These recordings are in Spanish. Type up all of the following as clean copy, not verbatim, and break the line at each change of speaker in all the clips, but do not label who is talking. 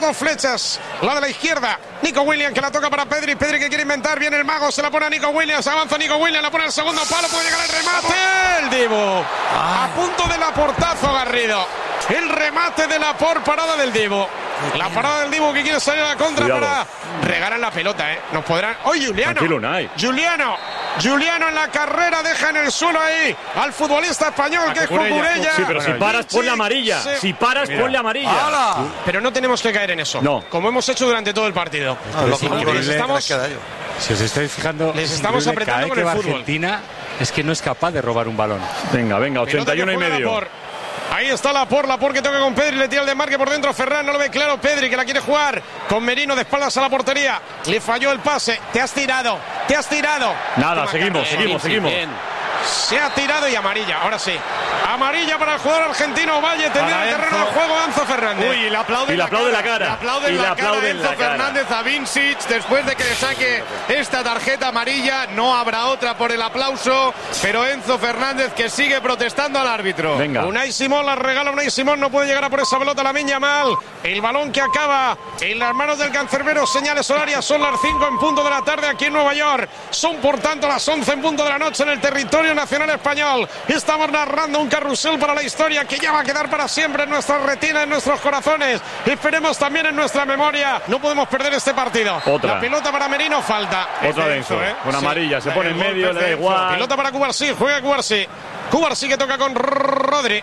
dos flechas. La de la izquierda, Nico Williams, que la toca para Pedri. Pedri que quiere inventar. Viene el mago, se la pone a Nico Williams. Avanza Nico Williams, la pone al segundo palo. Puede llegar el remate. El Dibu. A punto del aportazo, Garrido. El remate de Laporte, parada del Dibu. La parada del Dibu que quiere salir a la contra. Cuidado. Para regalar la pelota, Nos podrán. ¡Oye, Juliano! Juliano en la carrera deja en el suelo ahí al futbolista español que es Cucurella.
Sí, pero si paras, ponle amarilla. Si paras, ponle amarilla.
¡Hala! Pero no tenemos que caer en eso.
No.
Como hemos hecho durante todo el partido.
Si os estáis fijando,
les estamos apretando con el fútbol.
Argentina es que no es capaz de robar un balón.
Venga, 81 y medio.
Ahí está Laporte que toca con Pedri, le tira el desmarque por dentro. Ferran no lo ve claro. Pedri que la quiere jugar con Merino de espaldas a la portería. Le falló el pase. Te has tirado.
Nada, seguimos.
Se ha tirado y amarilla. Ahora sí. Amarilla para el jugador argentino. Valle tendido el terreno de juego. Enzo Fernández.
Uy, le aplaude la cara. Le aplauden la cara a Enzo Fernández a Vincic después de que le saque esta tarjeta amarilla. No habrá otra por el aplauso, pero Enzo Fernández que sigue protestando al árbitro.
Venga.
Unai Simón la regala. Unai Simón no puede llegar a por esa pelota. Lamine Yamal. El balón que acaba en las manos del cancerbero. Señales horarias. Son las 5 en punto de la tarde aquí en Nueva York. Son por tanto las 11 en punto de la noche en el territorio nacional español. Estamos narrando un carrusel para la historia que ya va a quedar para siempre en nuestras retinas, en nuestros corazones. Esperemos también en nuestra memoria. No podemos perder este partido.
Otra.
La pelota para Merino, falta.
Otra de Enzo, Con amarilla, se pone en medio, le da igual.
Pelota para Cubarsí, juega Cubarsí. Cubarsí que toca con Rodri.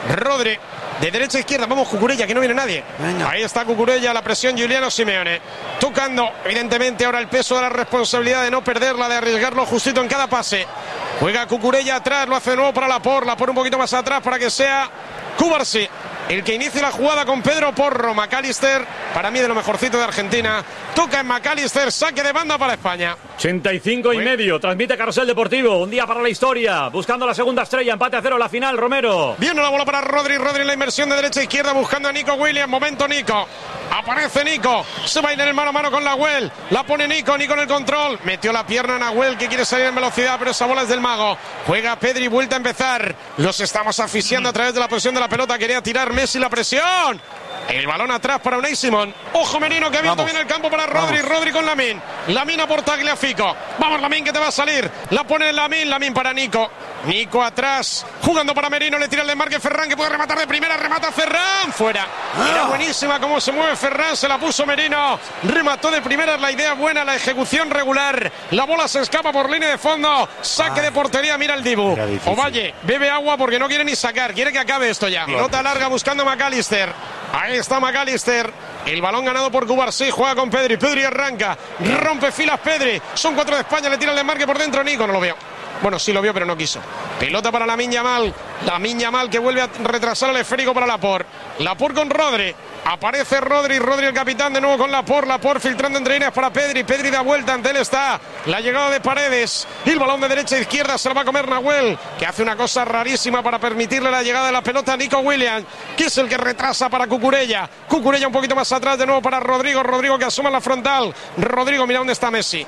De derecha a izquierda, vamos Cucurella, que no viene nadie. Venga. Ahí está Cucurella, la presión Giuliano Simeone. Tocando, evidentemente, ahora el peso de la responsabilidad de no perderla, de arriesgarlo justito en cada pase. Juega Cucurella atrás, lo hace de nuevo para Laporte un poquito más atrás para que sea Cubarsí el que inicie la jugada con Pedro Porro. McAllister, para mí de lo mejorcito de Argentina. Toca en McAllister, saque de banda para España.
85 y medio, transmite Carrusel Deportivo. Un día para la historia, buscando la segunda estrella, empate a 0 la final, Romero.
Viene la bola para Rodri en la inversión de derecha a izquierda, buscando a Nico Williams. Momento Nico, aparece Nico, se va a ir en el mano a mano con Nahuel. La pone Nico en el control. Metió la pierna Nahuel que quiere salir en velocidad, pero esa bola es del mago. Juega Pedri, vuelta a empezar. Los estamos asfixiando a través de la posición de la pelota. Quería tirar Messi, la presión. El balón atrás para Unai Simón. Ojo Merino que ha abierto bien el campo para Rodri. Rodri con Lamine. Lamine a por Tagliafico. Vamos Lamine que te va a salir. La pone Lamine. Lamine para Nico. Nico atrás. Jugando para Merino. Le tira el desmarque Ferran que puede rematar de primera. Remata Ferran. Fuera. Era buenísima cómo se mueve Ferran. Se la puso Merino. Remató de primera. La idea buena. La ejecución regular. La bola se escapa por línea de fondo. Saque de portería. Mira el Dibu. Ovalle bebe agua porque no quiere ni sacar. Quiere que acabe esto ya. Pelota larga buscando a McAllister. Ahí está McAllister. El balón ganado por Cubarsí. Juega con Pedri. Pedri arranca. Rompe filas Pedri. Son 4 de España. Le tira el desmarque por dentro. Nico no lo vio. Bueno, sí lo vio, pero no quiso. Pelota para Lamine Yamal. Lamine Yamal que vuelve a retrasar el esférico para Laporte. Laporte con Rodri. Aparece Rodri el capitán de nuevo con Laporte filtrando entre líneas para Pedri. Pedri da vuelta, ante él está la llegada de Paredes. Y el balón de derecha a izquierda se lo va a comer Nahuel, que hace una cosa rarísima para permitirle la llegada de la pelota a Nico Williams, que es el que retrasa para Cucurella. Cucurella un poquito más atrás de nuevo para Rodrigo que asoma la frontal. Rodrigo, mira dónde está Messi.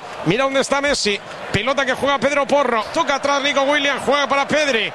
Pelota que juega Pedro Porro. Toca atrás Nico Williams, juega para Pedri,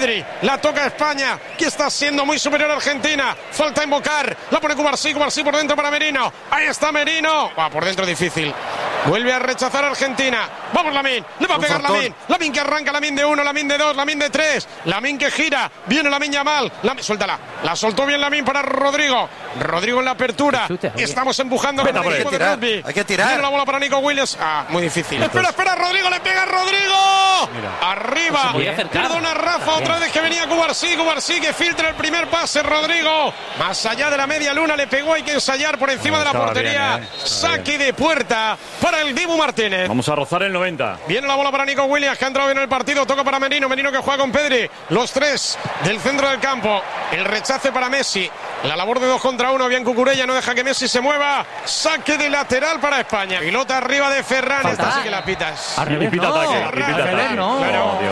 la toca España, que está siendo muy superior a Argentina. Falta invocar, la pone Cubarsí por dentro para Merino. Ahí está Merino. Por dentro difícil. Vuelve a rechazar Argentina. Vamos Lamine, le va a pegar Lamine. Lamine que arranca, Lamine de 1, Lamine de 2, Lamine de 3. Lamine que gira, viene Lamine Yamal. Suéltala, la soltó bien Lamine para Rodrigo en la apertura. Estamos empujando con el equipo de rugby.
Hay que tirar.
Viene la bola para Nico Williams. Muy difícil. Espera, Rodrigo, le pega Rodrigo. Mira. Arriba. Perdona Rafa, otra vez que venía Cubarsí que filtra el primer pase. Rodrigo, más allá de la media luna, le pegó, hay que ensayar por encima de la portería. Bien, saque de puerta para el Dibu Martínez.
Vamos a rozar el 90.
Viene la bola para Nico Williams, que ha entrado bien en el partido. Toca para Merino que juega con Pedri. Los 3 del centro del campo. El rechace para Messi. La labor de 2 contra 1. Bien Cucurella, no deja que Messi se mueva. Saque de lateral para España. Pilota arriba de Ferran. Esta sí que la pitas.
Repita ataque.
No.
Dios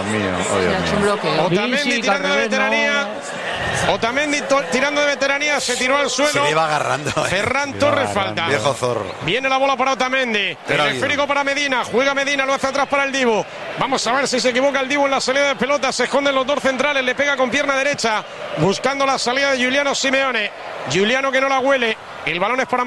mío.
Otamendi tirando de veteranía. Otamendi tirando de veteranía, se tiró al suelo.
Se le iba agarrando.
Ferran Torres falta.
Viejo zorro.
Viene la bola para Otamendi. El esférico para Medina. Juega Medina, lo hace atrás para el Dibu. Vamos a ver si se equivoca el Dibu en la salida de pelota. Se esconden los 2 centrales. Le pega con pierna derecha. Buscando la salida de Giuliano Simeone. Giuliano que no la huele. El balón es para